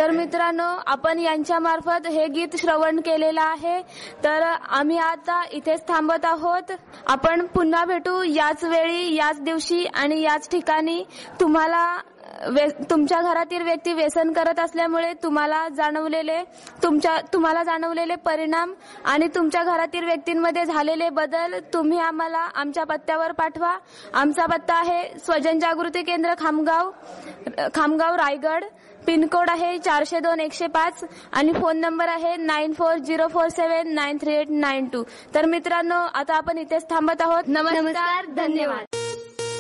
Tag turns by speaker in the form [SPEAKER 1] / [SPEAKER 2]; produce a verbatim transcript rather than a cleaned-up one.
[SPEAKER 1] तर मित्रांनो, आपण यांच्या मार्फत हे गीत श्रवण केलेलं आहे. तर आम्ही आता इथेच थांबत आहोत. आपण पुन्हा भेटू याच वेळी, याच दिवशी आणि याच ठिकाणी. तुम्हाला तुमच्या घरातील व्यक्ती व्यसन करत असल्यामुळे तुम्हाला जाणवलेले तुमच्या तुम्हाला जाणवलेले परिणाम आणि तुमच्या घरातील व्यक्तींमध्ये झालेले बदल तुम्ही आम्हाला आमच्या पत्त्यावर पाठवा. आमचा पत्ता आहे स्वजन जागृती केंद्र, खामगाव खामगाव रायगड. पिनकोड आहे चारशे दोन एकशे पाच आणि फोन नंबर आहे nine four zero four seven nine three eight nine to. तर मित्रांनो, आता आपण इथेच थांबत आहोत. नमस्कार, धन्यवाद.